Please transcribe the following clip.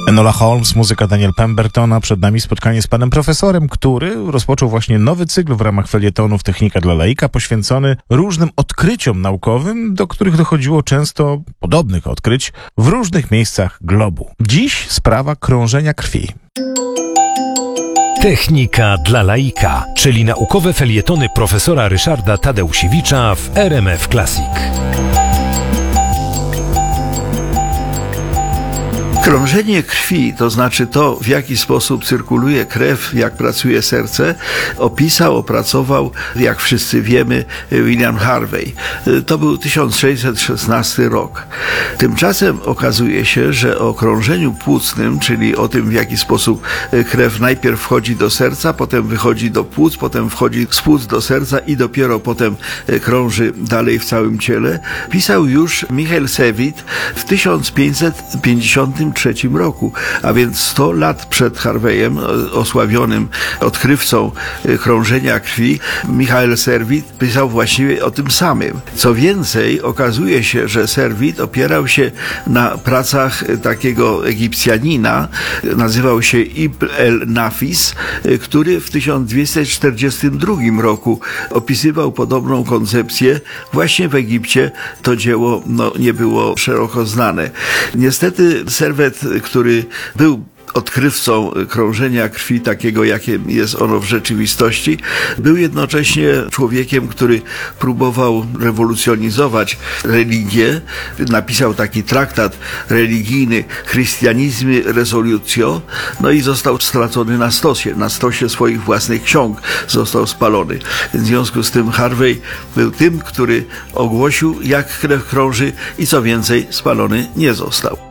Enola Holmes, muzyka Daniel Pembertona. Przed nami spotkanie z panem profesorem, który rozpoczął właśnie nowy cykl w ramach felietonów Technika dla laika, poświęcony różnym odkryciom naukowym, do których dochodziło często podobnych odkryć w różnych miejscach globu. Dziś sprawa krążenia krwi. Technika dla laika, czyli naukowe felietony profesora Ryszarda Tadeusiewicza w RMF Classic. Krążenie krwi, to znaczy to, w jaki sposób cyrkuluje krew, jak pracuje serce, opracował, jak wszyscy wiemy, William Harvey. To był 1616 rok. Tymczasem okazuje się, że o krążeniu płucnym, czyli o tym, w jaki sposób krew najpierw wchodzi do serca, potem wychodzi do płuc, potem wchodzi z płuc do serca i dopiero potem krąży dalej w całym ciele, pisał już Michael Servet w 1553 roku, a więc 100 lat przed Harveyem, osławionym odkrywcą krążenia krwi. Michael Servet pisał właściwie o tym samym. Co więcej, okazuje się, że Servet opierał się na pracach takiego Egipcjanina, nazywał się Ibn el-Nafis, który w 1242 roku opisywał podobną koncepcję. Właśnie w Egipcie to dzieło nie było szeroko znane. Niestety Servet, który był odkrywcą krążenia krwi takiego, jakim jest ono w rzeczywistości, był jednocześnie człowiekiem, który próbował rewolucjonizować religię. Napisał taki traktat religijny Christianisme Resolutio, i został stracony na stosie swoich własnych ksiąg został spalony. W związku z tym Harvey był tym, który ogłosił, jak krew krąży, i co więcej, spalony nie został.